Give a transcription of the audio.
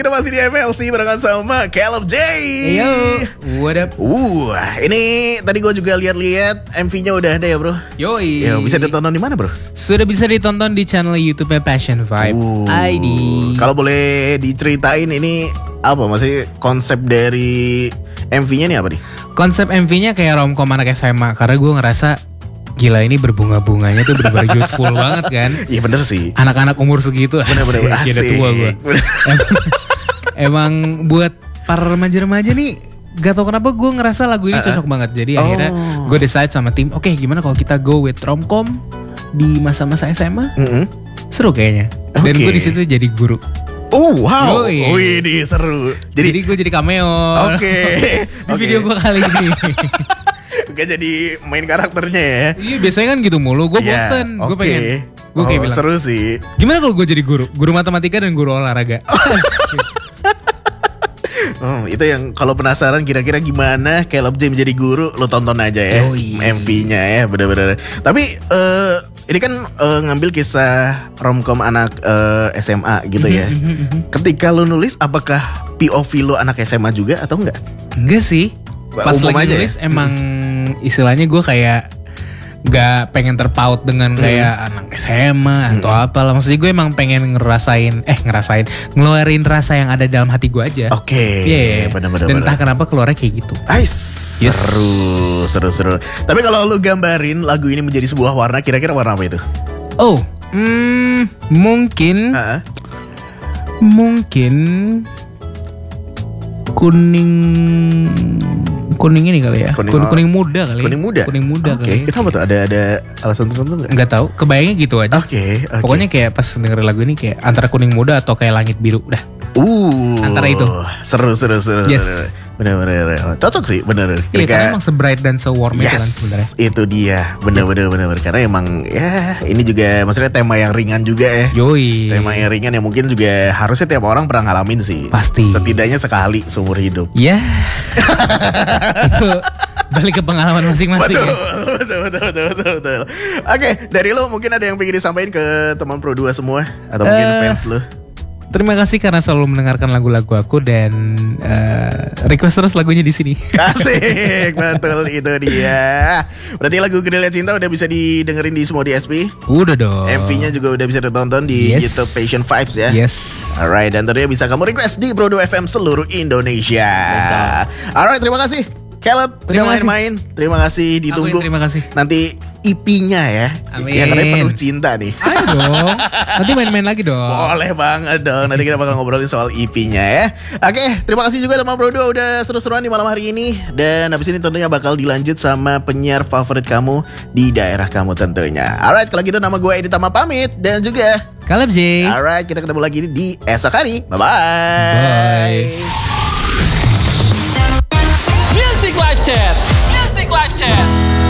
kita masih di MLC barengan sama Caleb J. Yo, what up? Ini tadi gue juga lihat-lihat MV-nya udah ada ya bro. Yoi. Yo, bisa ditonton di mana bro? Sudah bisa ditonton di channel YouTube-nya Passion Vibe ID. Kalau boleh diceritain ini apa masih konsep dari MV-nya nih apa nih? Konsep MV-nya kayak romcom anak SMA karena gue ngerasa gila ini berbunga-bunganya tuh bener-bener youthful banget kan. Iya bener sih. Anak-anak umur segitu Bener-bener asik. Udah tua gue. Emang buat para remaja-remaja nih gak tau kenapa gue ngerasa lagu ini cocok banget. Jadi akhirnya gue decide sama tim, oke, gimana kalau kita go with romcom di masa-masa SMA? Seru kayaknya. Dan gue di situ jadi guru. Oh wow. Yoi. Wih seru. Jadi gue jadi cameo. Oke. Di video gue kali ini. Gak jadi main karakternya ya. Iya biasanya kan gitu mulu. Gue bosen. Gue pengen. Gue kayak bilang, seru sih. gimana kalau gue jadi guru? Guru matematika dan guru olahraga. Itu yang kalau penasaran kira-kira gimana Caleb J menjadi guru, lo tonton aja ya. MV-nya ya bener-bener. Tapi ini kan ngambil kisah romcom anak SMA gitu ya. Ketika lo nulis apakah POV lo anak SMA juga atau enggak? Enggak sih. Pas Umum lagi aja nulis emang istilahnya gue kayak gak pengen terpaut dengan kayak anak SMA atau apalah. Maksudnya gue emang pengen ngeluarin rasa yang ada dalam hati gue aja. Oke. Iya. Bener-bener. Dan entah kenapa keluarnya kayak gitu. Seru. Tapi kalau lu gambarin lagu ini menjadi sebuah warna, kira-kira warna apa itu? Mungkin kuning ini kali ya. Kuning muda kali. Kuning muda kali. Kenapa tuh? Ada alasan tertentu nggak? Nggak tahu. Kebayangnya gitu aja. Oke. Pokoknya kayak pas dengerin lagu ini kayak antara kuning muda atau kayak langit biru. Udah. Antara itu. Seru. Yes. Bener. Cocok sih, bener. Iya, karena emang se-bright dan se-warm itu kan sebenarnya. Itu dia. Bener. Karena emang ya ini juga maksudnya tema yang ringan juga ya. Yoi. Tema yang ringan yang mungkin juga harusnya tiap orang pernah ngalamin sih. Pasti. Setidaknya sekali seumur hidup. Ya. Itu balik ke pengalaman masing-masing. Betul. Oke, dari lo mungkin ada yang pengen disampaikan ke teman Pro 2 semua atau mungkin fans lo? Terima kasih karena selalu mendengarkan lagu-lagu aku dan request terus lagunya di sini. Asik, betul itu dia. Berarti lagu Gerilya Cinta udah bisa didengerin di semua DSP? Udah dong. MV-nya juga udah bisa ditonton di YouTube Passion Vibes ya. Yes. Alright, dan tentunya bisa kamu request di Pro 2 FM seluruh Indonesia. Alright, terima kasih Caleb, terima kasih. main-main. Terima kasih, ditunggu. Terima kasih. Nanti IP-nya ya. Amin. Yang katanya penuh cinta nih. Ayo dong. Nanti main-main lagi dong. Boleh banget dong. Nanti kita bakal ngobrolin soal IP-nya ya. Oke, terima kasih juga teman Pro 2 udah seru-seruan di malam hari ini. Dan habis ini tentunya bakal dilanjut sama penyiar favorit kamu di daerah kamu tentunya. Alright, kalau gitu nama gue Edi Tama pamit. Dan juga Caleb J. Alright, kita ketemu lagi di esok hari. Bye-bye. Music Live Chat.